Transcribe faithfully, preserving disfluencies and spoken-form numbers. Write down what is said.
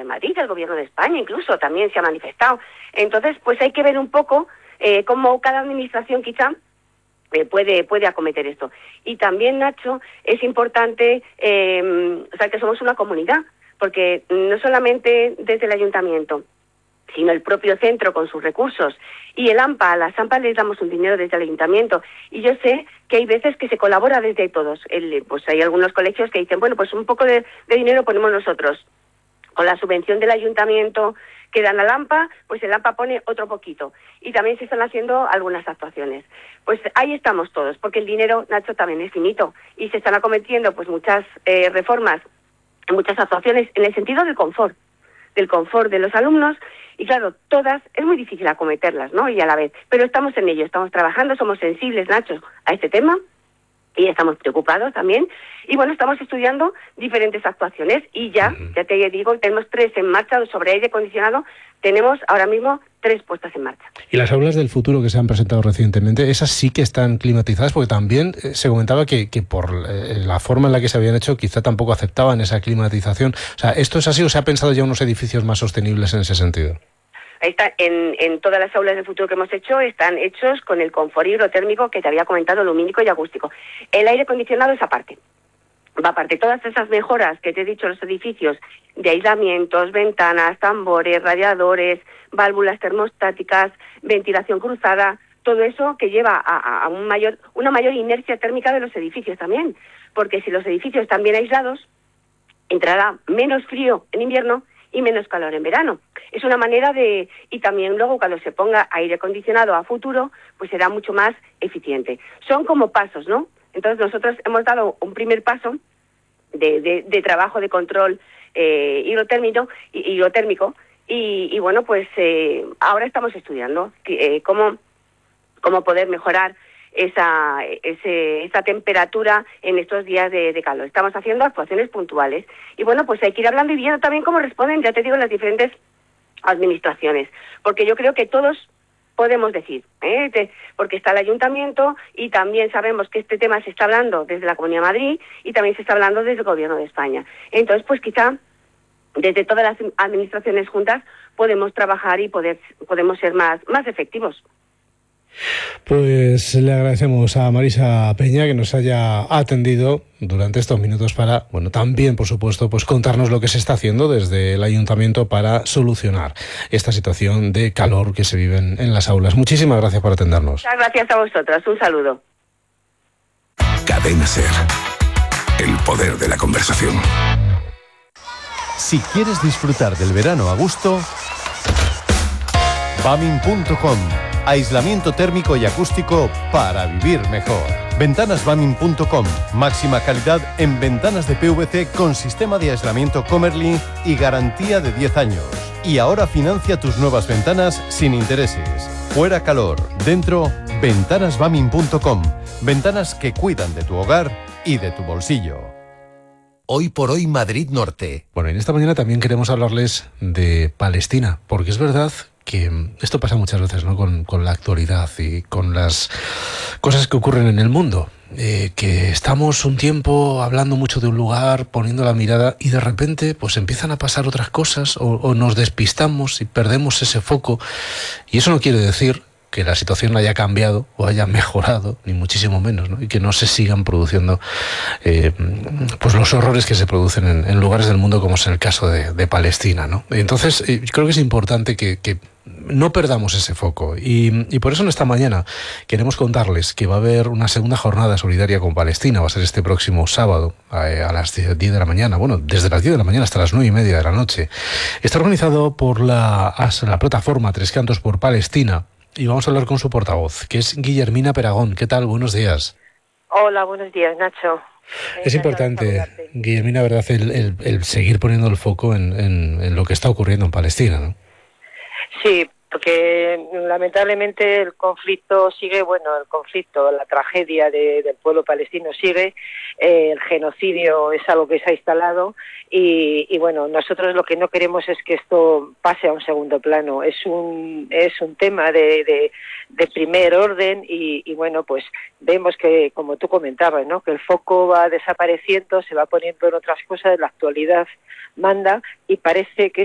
Madrid, el Gobierno de España incluso también se ha manifestado. Entonces, pues hay que ver un poco eh, cómo cada administración quizá eh, puede puede acometer esto. Y también, Nacho, es importante, eh, o sea, que somos una comunidad, porque no solamente desde el ayuntamiento, sino el propio centro con sus recursos. Y el AMPA, a las AMPA les damos un dinero desde el ayuntamiento. Y yo sé que hay veces que se colabora desde todos. El, pues hay algunos colegios que dicen, bueno, pues un poco de, de dinero ponemos nosotros. Con la subvención del ayuntamiento que dan al AMPA, pues el AMPA pone otro poquito. Y también se están haciendo algunas actuaciones. Pues ahí estamos todos, porque el dinero, Nacho, también es finito. Y se están acometiendo pues muchas eh, reformas, muchas actuaciones en el sentido del confort, del confort de los alumnos. Y claro, todas es muy difícil acometerlas, ¿no? Y a la vez. Pero estamos en ello, estamos trabajando, somos sensibles, Nacho, a este tema. Y estamos preocupados también. Y bueno, estamos estudiando diferentes actuaciones. Y ya, uh-huh. ya te digo, tenemos tres en marcha sobre aire acondicionado. Tenemos ahora mismo tres puestas en marcha. Y las aulas del futuro que se han presentado recientemente, esas sí que están climatizadas, porque también eh, se comentaba que, que por eh, la forma en la que se habían hecho, quizá tampoco aceptaban esa climatización. O sea, ¿esto es así o se ha pensado ya unos edificios más sostenibles en ese sentido? Está en, en todas las aulas del futuro que hemos hecho, están hechos con el confort hidrotérmico que te había comentado, lumínico y acústico. El aire acondicionado es aparte. Va aparte. Todas esas mejoras que te he dicho, los edificios de aislamientos, ventanas, tambores, radiadores, válvulas termostáticas, ventilación cruzada, todo eso que lleva a, a un mayor, una mayor inercia térmica de los edificios también. Porque si los edificios están bien aislados, entrará menos frío en invierno y menos calor en verano. Es una manera de... Y también luego cuando se ponga aire acondicionado a futuro, pues será mucho más eficiente. Son como pasos, ¿no? Entonces nosotros hemos dado un primer paso de, de, de trabajo de control eh, hidrotérmico, hidrotérmico y, y bueno, pues eh, ahora estamos estudiando eh, cómo, cómo poder mejorar esa ese, esa temperatura en estos días de, de calor. Estamos haciendo actuaciones puntuales. Y bueno, pues hay que ir hablando y viendo también cómo responden, ya te digo, las diferentes administraciones. Porque yo creo que todos podemos decir, ¿eh? Te, porque está el ayuntamiento y también sabemos que este tema se está hablando desde la Comunidad de Madrid y también se está hablando desde el Gobierno de España. Entonces, pues quizá desde todas las administraciones juntas podemos trabajar y poder podemos ser más, más efectivos. Pues le agradecemos a Marisa Peña que nos haya atendido durante estos minutos para, bueno, también, por supuesto, pues contarnos lo que se está haciendo desde el ayuntamiento para solucionar esta situación de calor que se vive en, en las aulas. Muchísimas gracias por atendernos. Muchas gracias a vosotros. Un saludo. Cadena SER. El poder de la conversación. Si quieres disfrutar del verano a gusto, Bamin punto com. Aislamiento térmico y acústico para vivir mejor. Ventanas Bamin punto com. Máxima calidad en ventanas de P V C con sistema de aislamiento Comerlin y garantía de diez años. Y ahora financia tus nuevas ventanas sin intereses. Fuera calor. Dentro, Ventanas Bamin punto com. Ventanas que cuidan de tu hogar y de tu bolsillo. Hoy por hoy Madrid Norte. Bueno, en esta mañana también queremos hablarles de Palestina, porque es verdad que esto pasa muchas veces, ¿no? Con, con la actualidad y con las cosas que ocurren en el mundo. Eh, que estamos un tiempo hablando mucho de un lugar, poniendo la mirada y de repente pues empiezan a pasar otras cosas o, o nos despistamos y perdemos ese foco. Y eso no quiere decir que la situación haya cambiado o haya mejorado, ni muchísimo menos, ¿no? Y que no se sigan produciendo eh, pues los horrores que se producen en, en lugares del mundo, como es el caso de, de Palestina, ¿no? Entonces, eh, creo que es importante que, que no perdamos ese foco. Y, y por eso en esta mañana queremos contarles que va a haber una segunda jornada solidaria con Palestina. Va a ser este próximo sábado a, a las diez de la mañana. Bueno, desde las diez de la mañana hasta las nueve y media de la noche. Está organizado por la, la plataforma Tres Cantos por Palestina. Y vamos a hablar con su portavoz, que es Guillermina Peragón. ¿Qué tal? Buenos días. Hola, buenos días, Nacho. Es importante, Guillermina, ¿verdad?, el, el, el seguir poniendo el foco en, en, en lo que está ocurriendo en Palestina, ¿no? Sí, porque lamentablemente el conflicto sigue, bueno, el conflicto, la tragedia de, del pueblo palestino sigue, eh, el genocidio es algo que se ha instalado y, y bueno, nosotros lo que no queremos es que esto pase a un segundo plano, es un es un tema de, de, de primer orden y, y bueno, pues vemos que, como tú comentabas, ¿no?, que el foco va desapareciendo, se va poniendo en otras cosas, la actualidad manda y parece que